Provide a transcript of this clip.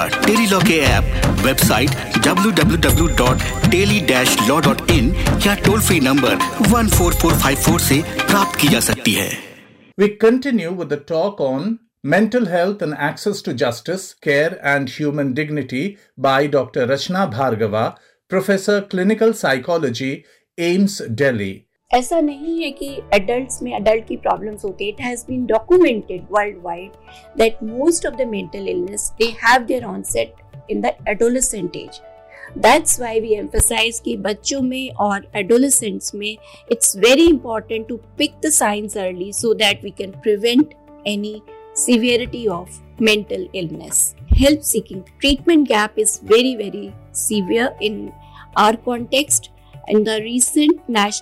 Tele-Law के app, website www.teli-law.in या toll free number 14454 से प्राप्त की जा सकती है। We continue with the talk on mental health and access to justice, care and human dignity by Dr. Rachna Bhargava, Professor Clinical Psychology, AIIMS, Delhi. ऐसा नहीं है कि एडल्ट्स में अडल्ट की प्रॉब्लम्स होती है. It has been documented world wide that most of the mental illness they have their onset in the adolescent as. That's why we emphasise कि बच्चों में और एडोलेसेंट्स में it's very important to pick the science early so that we can prevent any severity of mental illness. Help seeking treatment gap is very severe in our context. In the recent national